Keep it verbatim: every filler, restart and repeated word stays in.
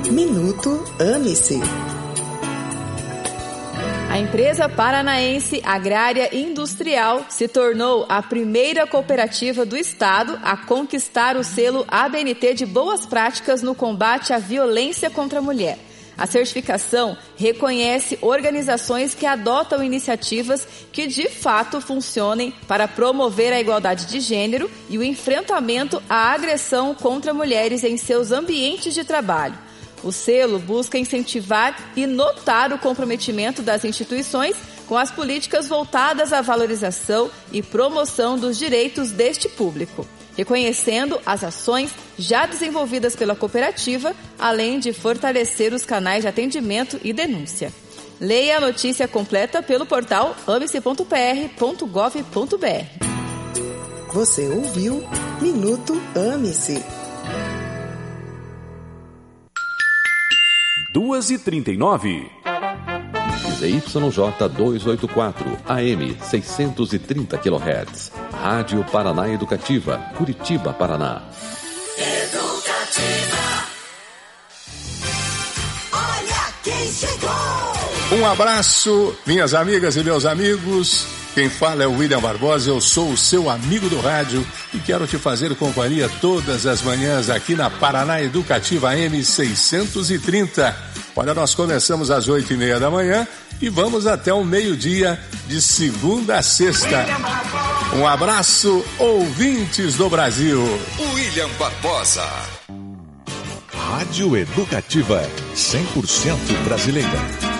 Minuto Ame-se. A empresa paranaense Agrária Industrial se tornou a primeira cooperativa do estado a conquistar o selo A B N T de boas práticas no combate à violência contra a mulher. A certificação reconhece organizações que adotam iniciativas que de fato funcionem para promover a igualdade de gênero e o enfrentamento à agressão contra mulheres em seus ambientes de trabalho. O selo busca incentivar e notar o comprometimento das instituições com as políticas voltadas à valorização e promoção dos direitos deste público, reconhecendo as ações já desenvolvidas pela cooperativa, além de fortalecer os canais de atendimento e denúncia. Leia a notícia completa pelo portal ame-se ponto p r ponto gov ponto b r. Você ouviu Minuto Ame-se. duas e trinta e nove. Z Y J duzentos e oitenta e quatro, A M seiscentos e trinta quilohertz. Rádio Paraná Educativa, Curitiba, Paraná. Educativa. Olha quem chegou! Um abraço, minhas amigas e meus amigos. Quem fala é o William Barbosa, eu sou o seu amigo do rádio e quero te fazer companhia todas as manhãs aqui na Paraná Educativa A M seiscentos e trinta. Olha, nós começamos às oito e meia da manhã e vamos até o meio-dia de segunda a sexta. Um abraço, ouvintes do Brasil. William Barbosa. Rádio Educativa, cem por cento brasileira.